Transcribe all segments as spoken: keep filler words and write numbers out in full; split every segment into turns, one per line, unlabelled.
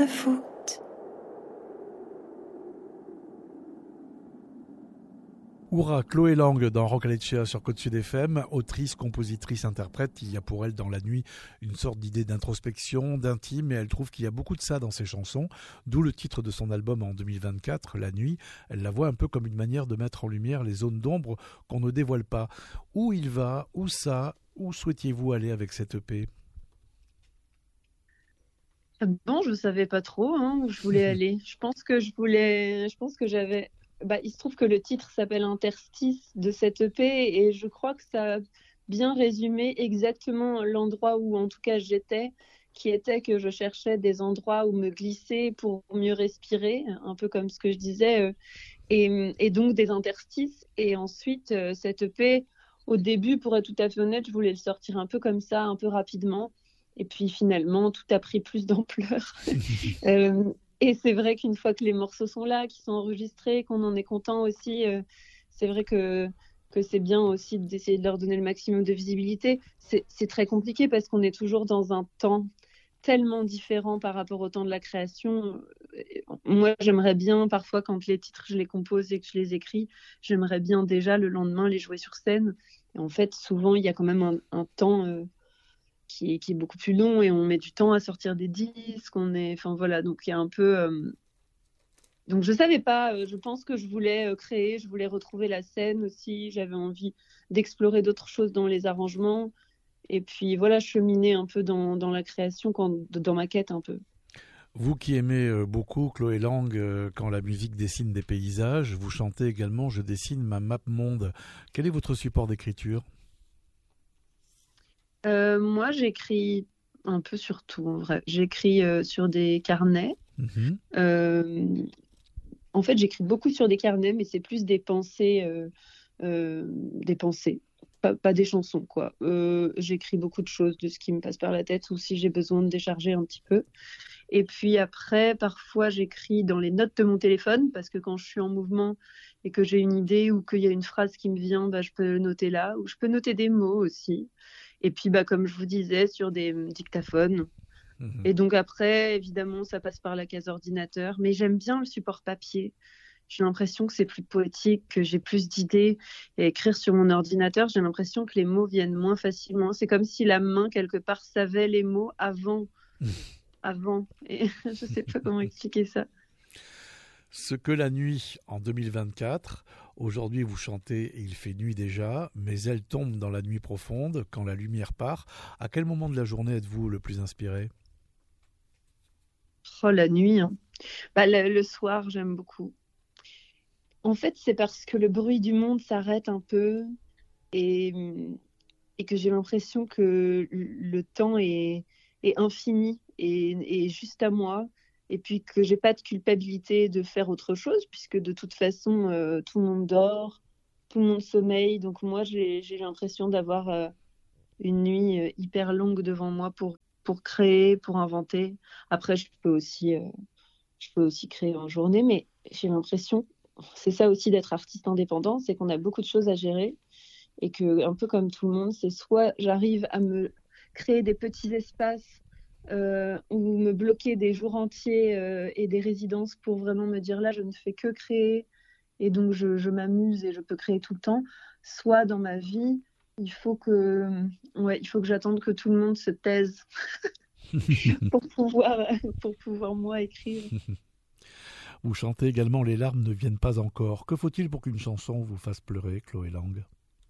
de foot.
Oura, Chloé Lang dans Rock Alecea sur Côte Sud F M, autrice, compositrice, interprète. Il y a pour elle dans La Nuit une sorte d'idée d'introspection, d'intime, et elle trouve qu'il y a beaucoup de ça dans ses chansons, d'où le titre de son album en deux mille vingt-quatre, La Nuit. Elle la voit un peu comme une manière de mettre en lumière les zones d'ombre qu'on ne dévoile pas. Où il va, où ça, où souhaitiez-vous aller avec cette E P ?
Bon, je savais pas trop hein, où je voulais aller. Je pense que je voulais, je pense que j'avais. Bah, il se trouve que le titre s'appelle Interstice de cette E P et je crois que ça a bien résumé exactement l'endroit où, en tout cas, j'étais, qui était que je cherchais des endroits où me glisser pour mieux respirer, un peu comme ce que je disais, et, et donc des interstices. Et ensuite, cette E P, au début, pour être tout à fait honnête, je voulais le sortir un peu comme ça, un peu rapidement. Et puis finalement, tout a pris plus d'ampleur. euh, et c'est vrai qu'une fois que les morceaux sont là, qu'ils sont enregistrés, qu'on en est content aussi, euh, c'est vrai que, que c'est bien aussi d'essayer de leur donner le maximum de visibilité. C'est, c'est très compliqué parce qu'on est toujours dans un temps tellement différent par rapport au temps de la création. Moi, j'aimerais bien, parfois, quand les titres, je les compose et que je les écris, j'aimerais bien déjà le lendemain les jouer sur scène. Et en fait, souvent, il y a quand même un, un temps... Euh, Qui est, qui est beaucoup plus long et on met du temps à sortir des disques. On est, enfin voilà, donc il y a un peu. Euh... Donc je savais pas. Euh, je pense que je voulais euh, créer, je voulais retrouver la scène aussi. J'avais envie d'explorer d'autres choses dans les arrangements. Et puis voilà, cheminer un peu dans, dans la création, quand, dans ma quête un peu.
Vous qui aimez beaucoup Chloé Lang, quand la musique dessine des paysages, vous chantez également « Je dessine ma map monde ». Quel est votre support d'écriture ?
Euh, moi, j'écris un peu sur tout, en vrai. J'écris euh, sur des carnets.
Mmh.
Euh, en fait, j'écris beaucoup sur des carnets, mais c'est plus des pensées, euh, euh, des pensées, pas, pas des chansons, quoi. Euh, j'écris beaucoup de choses, de ce qui me passe par la tête, ou si j'ai besoin de décharger un petit peu. Et puis après, parfois, j'écris dans les notes de mon téléphone, parce que quand je suis en mouvement et que j'ai une idée ou qu'il y a une phrase qui me vient, bah, je peux le noter là, ou je peux noter des mots aussi. Et puis, bah, comme je vous disais, sur des dictaphones. Mmh. Et donc après, évidemment, ça passe par la case ordinateur. Mais j'aime bien le support papier. J'ai l'impression que c'est plus poétique, que j'ai plus d'idées. Et écrire sur mon ordinateur, j'ai l'impression que les mots viennent moins facilement. C'est comme si la main, quelque part, savait les mots avant. Mmh. Avant. Et je ne sais pas comment expliquer ça.
Ce que la nuit en deux mille vingt-quatre, aujourd'hui vous chantez « Il fait nuit déjà », mais elle tombe dans la nuit profonde quand la lumière part. À quel moment de la journée êtes-vous le plus inspiré ?
Oh, la nuit. Hein. Bah, le, le soir, j'aime beaucoup. En fait, c'est parce que le bruit du monde s'arrête un peu et, et que j'ai l'impression que le temps est, est infini et, et juste à moi. Et puis que j'ai pas de culpabilité de faire autre chose, puisque de toute façon, euh, tout le monde dort, tout le monde sommeille. Donc moi, j'ai, j'ai l'impression d'avoir euh, une nuit euh, hyper longue devant moi pour, pour créer, pour inventer. Après, je peux aussi, euh, je peux aussi créer en journée, mais j'ai l'impression, c'est ça aussi d'être artiste indépendant, c'est qu'on a beaucoup de choses à gérer et que, un peu comme tout le monde, c'est soit j'arrive à me créer des petits espaces Euh, ou me bloquer des jours entiers euh, et des résidences pour vraiment me dire là je ne fais que créer et donc je, je m'amuse et je peux créer tout le temps, soit dans ma vie il faut que ouais, il faut que j'attende que tout le monde se taise pour pouvoir pour pouvoir moi écrire.
Vous chantez également « Les larmes ne viennent pas encore ». Que faut-il pour qu'une chanson vous fasse pleurer, Chloé Lang ?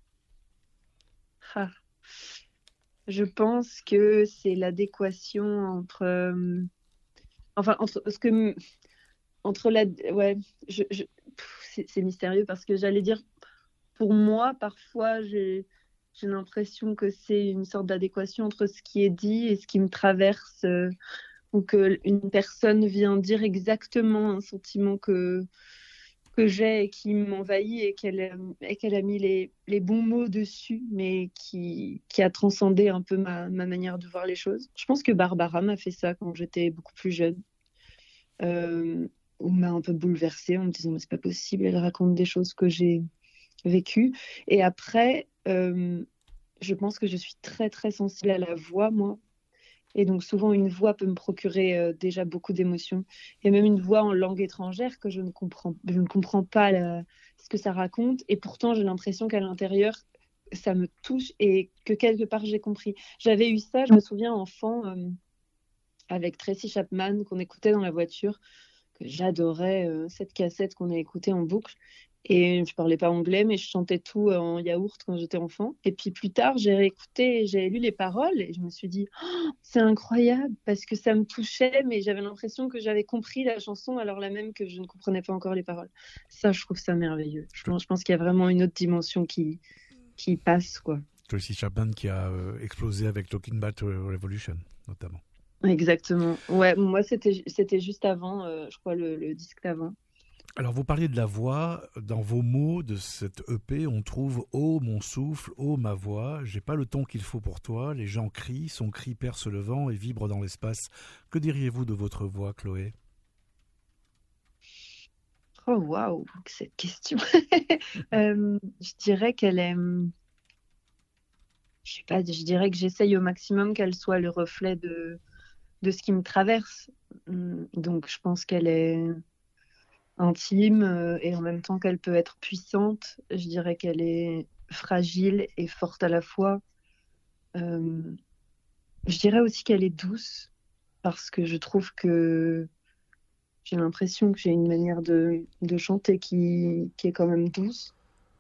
Ah. Je pense que c'est l'adéquation entre, euh, enfin entre ce que, entre la, ouais, je, je, c'est, c'est mystérieux parce que j'allais dire, pour moi, parfois, j'ai, j'ai l'impression que c'est une sorte d'adéquation entre ce qui est dit et ce qui me traverse, euh, ou qu'une personne vient dire exactement un sentiment que que j'ai et qui m'envahit et qu'elle, et qu'elle a mis les, les bons mots dessus, mais qui, qui a transcendé un peu ma, ma manière de voir les choses. Je pense que Barbara m'a fait ça quand j'étais beaucoup plus jeune. Euh, on m'a un peu bouleversée en me disant mais c'est pas possible, elle raconte des choses que j'ai vécues. Et après, euh, je pense que je suis très très sensible à la voix, moi. Et donc souvent une voix peut me procurer euh, déjà beaucoup d'émotions. Et même une voix en langue étrangère que je ne comprends, je ne comprends pas la- ce que ça raconte. Et pourtant j'ai l'impression qu'à l'intérieur, ça me touche et que quelque part j'ai compris. J'avais eu ça, je me souviens enfant, euh, avec Tracy Chapman qu'on écoutait dans la voiture, que j'adorais, euh, cette cassette qu'on a écoutée en boucle. Et je parlais pas anglais, mais je chantais tout en yaourt quand j'étais enfant. Et puis plus tard, j'ai réécouté, j'ai lu les paroles et je me suis dit, oh, c'est incroyable parce que ça me touchait, mais j'avais l'impression que j'avais compris la chanson alors là même que je ne comprenais pas encore les paroles. Ça, je trouve ça merveilleux. Je pense, je pense qu'il y a vraiment une autre dimension qui, qui passe, quoi.
Tracy Chapman qui a euh, explosé avec Talking About Revolution, notamment.
Exactement. Ouais, moi, c'était, c'était juste avant, euh, je crois, le, le disque d'avant.
Alors vous parliez de la voix, dans vos mots de cette E P, on trouve « Oh mon souffle, oh ma voix, j'ai pas le ton qu'il faut pour toi, les gens crient, son cri perce le vent et vibre dans l'espace ». Que diriez-vous de votre voix, Chloé ?
Oh waouh, cette question. Euh, je dirais qu'elle est, je sais pas, je dirais que j'essaye au maximum qu'elle soit le reflet de, de ce qui me traverse. Hum, Donc je pense qu'elle est intime euh, et en même temps qu'elle peut être puissante. Je dirais qu'elle est fragile et forte à la fois. Euh, je dirais aussi qu'elle est douce parce que je trouve que j'ai l'impression que j'ai une manière de, de chanter qui, qui est quand même douce.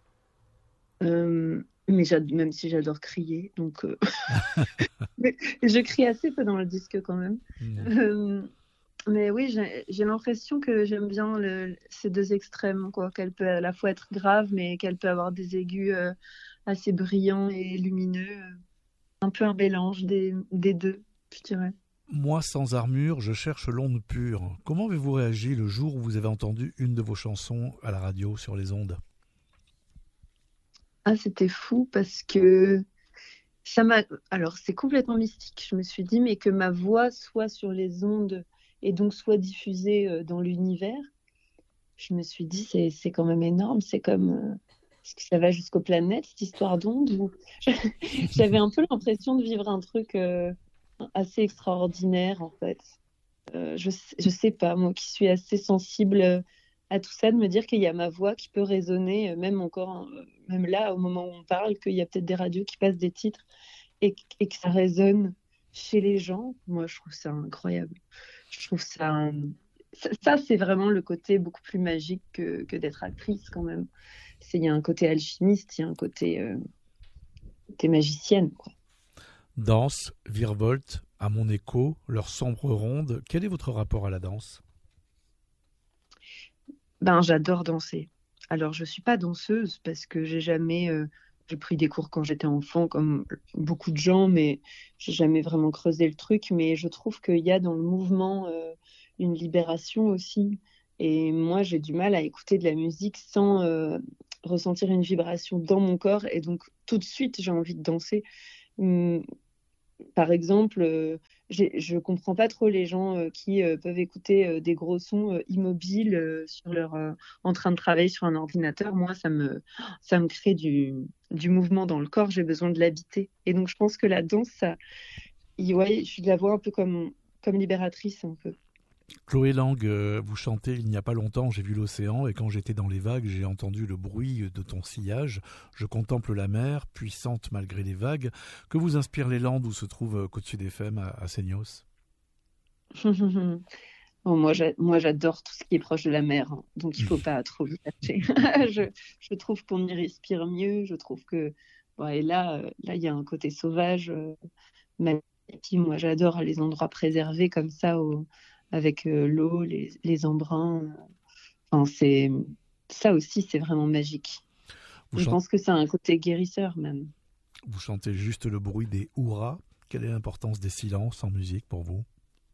Euh, mais j'ad- même si j'adore crier, donc euh, mais je crie assez peu dans le disque quand même.
Mmh.
Euh, mais oui, j'ai j'ai l'impression que j'aime bien le- ces deux extrêmes, quoi, qu'elle peut à la fois être grave, mais qu'elle peut avoir des aigus euh, assez brillants et lumineux. Un peu un mélange des, des deux, je dirais.
Moi, sans armure, je cherche l'onde pure. Comment avez-vous réagi le jour où vous avez entendu une de vos chansons à la radio sur les ondes ?
Ah, c'était fou parce que ça m'a. Alors, c'est complètement mystique. Je me suis dit, mais que ma voix soit sur les ondes et donc soit diffusée euh, dans l'univers, je me suis dit, c'est, c'est quand même énorme. C'est comme. euh, Est-ce que ça va jusqu'aux planètes, cette histoire d'ondes ou... J'avais un peu l'impression de vivre un truc euh, assez extraordinaire, en fait. Euh, je, sais- je sais pas, moi qui suis assez sensible euh, à tout ça, de me dire qu'il y a ma voix qui peut résonner, euh, même encore, euh, même là, au moment où on parle, qu'il y a peut-être des radios qui passent des titres et, que- et que ça résonne chez les gens. Moi, je trouve ça incroyable. Je trouve ça, euh, ça, ça, c'est vraiment le côté beaucoup plus magique que, que d'être actrice quand même. C'est, il y a un côté alchimiste, il y a un côté, euh, côté magicienne, quoi.
Danse, virevolte, à mon écho, leur sombre ronde. Quel est votre rapport à la danse ?
Ben, j'adore danser. Alors, je suis pas danseuse parce que j'ai jamais, euh, j'ai pris des cours quand j'étais enfant, comme beaucoup de gens, mais j'ai jamais vraiment creusé le truc. Mais je trouve qu'il y a dans le mouvement euh, une libération aussi. Et moi, j'ai du mal à écouter de la musique sans euh, ressentir une vibration dans mon corps. Et donc, tout de suite, j'ai envie de danser. Hum, Par exemple, euh, j'ai- je comprends pas trop les gens euh, qui euh, peuvent écouter euh, des gros sons euh, immobiles euh, sur leur, euh, en train de travailler sur un ordinateur. Moi, ça me, ça me crée du, du mouvement dans le corps. J'ai besoin de l'habiter. Et donc, je pense que la danse, ça, y- ouais, je la vois un peu comme, comme libératrice, un peu.
Chloé Lang, euh, vous chantez il n'y a pas longtemps, j'ai vu l'océan et quand j'étais dans les vagues, j'ai entendu le bruit de ton sillage. Je contemple la mer, puissante malgré les vagues. Que vous inspirent les Landes où se trouve euh, Côte Sud F M à, à Seignos ?
Bon, moi, j'a- moi, j'adore tout ce qui est proche de la mer, hein. Donc il faut pas trop y lâcher. Je, je trouve qu'on y respire mieux. Je trouve que, bon, et là, euh, là, il y a un côté sauvage. euh, Même si moi, j'adore les endroits préservés comme ça, au- avec euh, l'eau, les, les embruns. Enfin, c'est, ça aussi, c'est vraiment magique.
Vous,
Je
chan-
pense que c'est un côté guérisseur même.
vous chantez juste le bruit des hurrahs. Quelle est l'importance des silences en musique pour vous ?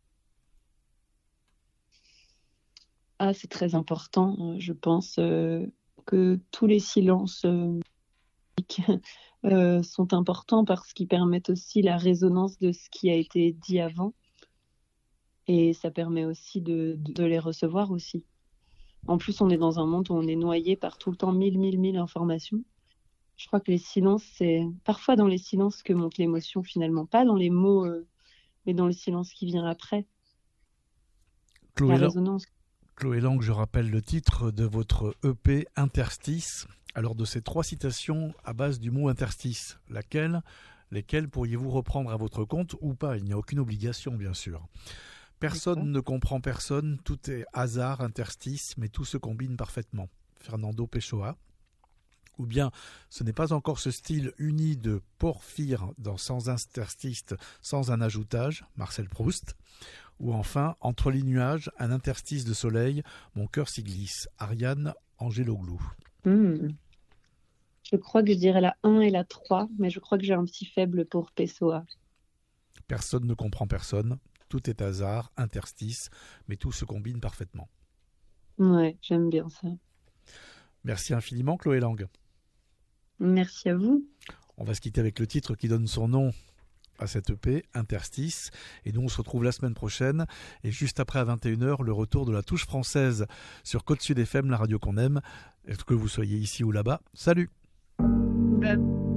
Ah, c'est très important. euh, Je pense euh, que tous les silences euh, euh, sont importants parce qu'ils permettent aussi la résonance de ce qui a été dit avant et ça permet aussi de, de les recevoir aussi. En plus, on est dans un monde où on est noyé par tout le temps mille, mille, mille informations. Je crois que les silences, c'est parfois dans les silences que monte l'émotion finalement, pas dans les mots, euh, et dans le silence qui vient après.
Chloé,
La résonance.
Chloé Lang, je rappelle le titre de votre E P Interstice. Alors de ces trois citations à base du mot interstice, laquelle, lesquelles pourriez-vous reprendre à votre compte ou pas? Il n'y a aucune obligation, bien sûr. Personne
D'accord.
ne comprend personne, tout est hasard, interstice, mais tout se combine parfaitement. Fernando Pessoa. Ou bien, ce n'est pas encore ce style uni de Porphyre dans Sans interstice, sans un ajoutage, Marcel Proust. Ou enfin, Entre les nuages, un interstice de soleil, mon cœur s'y glisse, Ariane Angeloglou.
Hmm. Je crois que je dirais la un et la trois, mais je crois que j'ai un petit faible pour Pessoa.
Personne ne comprend personne, tout est hasard, interstice, mais tout se combine parfaitement.
Ouais, j'aime bien ça.
Merci infiniment Chloé Lang.
Merci à vous.
On va se quitter avec le titre qui donne son nom à cette E P, Interstice. Et nous, on se retrouve la semaine prochaine. Et juste après, à vingt et une heures, le retour de la touche française sur Côte Sud F M, la radio qu'on aime. Est-ce que vous soyez ici ou là-bas? Salut!
Bah...